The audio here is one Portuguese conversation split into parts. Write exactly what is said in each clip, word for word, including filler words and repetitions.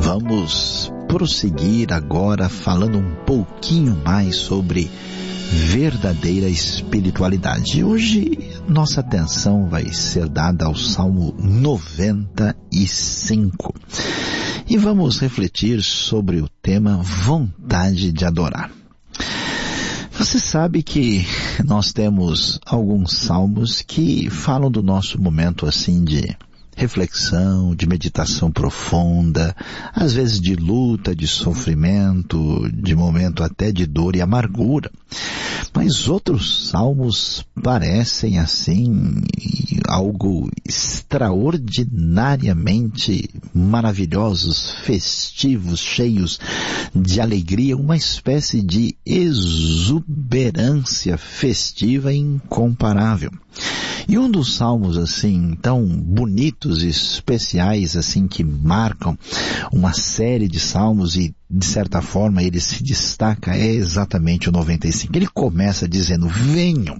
Vamos prosseguir agora falando um pouquinho mais sobre verdadeira espiritualidade. Hoje nossa atenção vai ser dada ao Salmo noventa e cinco e vamos refletir sobre o tema vontade de adorar. Você sabe que nós temos alguns salmos que falam do nosso momento assim de reflexão, de meditação profunda, às vezes de luta, de sofrimento, de momento até de dor e amargura. Mas outros salmos parecem assim algo extraordinariamente maravilhosos, festivos, cheios de alegria, uma espécie de exuberância festiva incomparável. E um dos salmos assim tão bonitos e especiais assim que marcam uma série de salmos e de certa forma ele se destaca é exatamente o noventa e cinco. Ele começa dizendo: venham,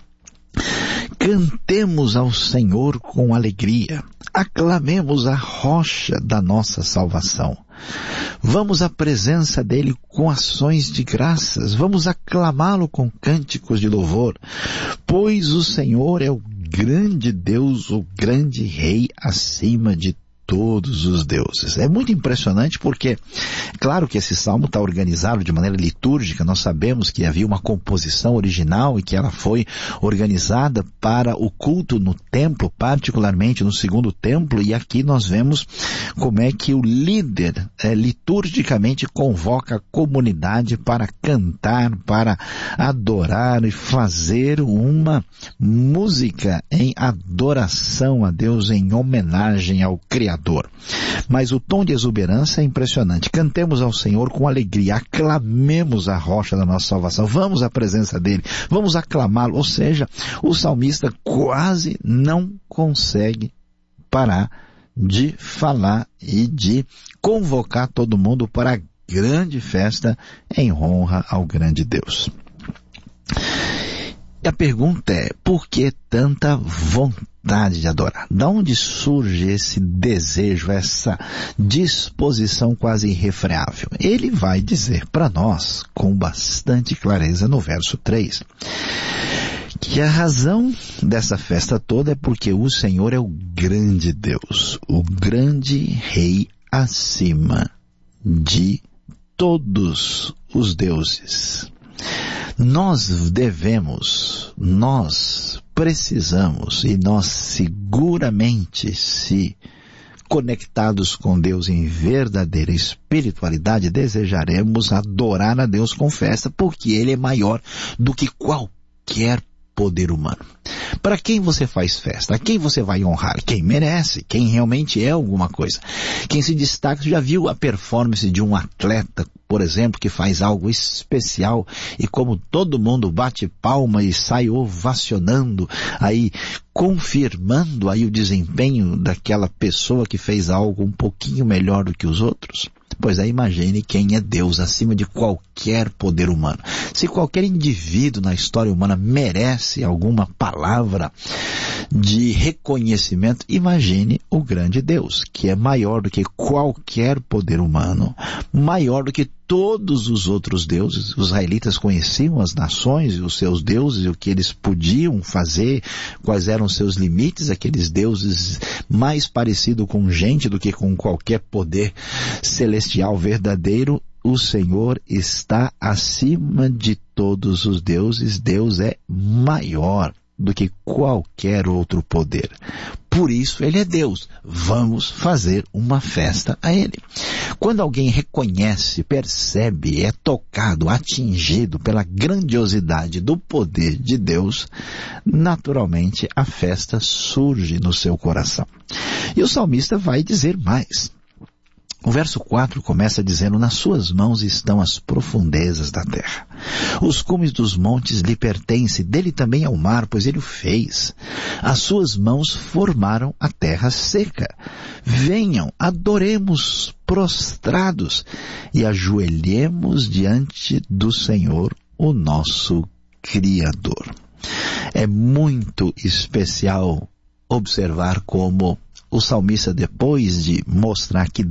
cantemos ao Senhor com alegria, aclamemos a rocha da nossa salvação. Vamos à presença dele com ações de graças, vamos aclamá-lo com cânticos de louvor, pois o Senhor é o grande Deus, o grande Rei acima de todos os deuses. É muito impressionante porque, claro que esse salmo está organizado de maneira litúrgica, nós sabemos que havia uma composição original e que ela foi organizada para o culto no templo, particularmente no segundo templo, e aqui nós vemos como é que o líder é, liturgicamente convoca a comunidade para cantar, para adorar e fazer uma música em adoração a Deus, em homenagem ao Criador. Mas o tom de exuberância é impressionante. Cantemos ao Senhor com alegria, aclamemos a rocha da nossa salvação, vamos à presença dele, vamos aclamá-lo. Ou seja, o salmista quase não consegue parar de falar e de convocar todo mundo para a grande festa em honra ao grande Deus. E a pergunta é, por que tanta vontade de adorar? Da onde surge esse desejo, essa disposição quase irrefreável? Ele vai dizer para nós, com bastante clareza no verso três, que a razão dessa festa toda é porque o Senhor é o grande Deus, o grande Rei acima de todos os deuses. Nós devemos, nós precisamos e nós seguramente, se conectados com Deus em verdadeira espiritualidade, desejaremos adorar a Deus com festa, porque Ele é maior do que qualquer poder humano. Para quem você faz festa? A quem você vai honrar? Quem merece, quem realmente é alguma coisa. Quem se destaca, já viu a performance de um atleta, por exemplo, que faz algo especial e como todo mundo bate palma e sai ovacionando, aí confirmando aí o desempenho daquela pessoa que fez algo um pouquinho melhor do que os outros? Pois aí imagine quem é Deus acima de qualquer poder humano. Se qualquer indivíduo na história humana merece alguma palavra de reconhecimento, imagine o grande Deus, que é maior do que qualquer poder humano, maior do que todos os outros deuses. Os israelitas conheciam as nações e os seus deuses e o que eles podiam fazer, quais eram os seus limites, aqueles deuses mais parecidos com gente do que com qualquer poder celestial verdadeiro. O Senhor está acima de todos os deuses. Deus é maior do que qualquer outro poder. Por isso Ele é Deus. Vamos fazer uma festa a Ele. Quando alguém reconhece, percebe, é tocado, atingido pela grandiosidade do poder de Deus, naturalmente a festa surge no seu coração. E o salmista vai dizer mais. O verso quatro começa dizendo: nas suas mãos estão as profundezas da terra. Os cumes dos montes lhe pertencem, dele também é o mar, pois ele o fez. As suas mãos formaram a terra seca. Venham, adoremos prostrados e ajoelhemos diante do Senhor, o nosso Criador. É muito especial observar como o salmista, depois de mostrar que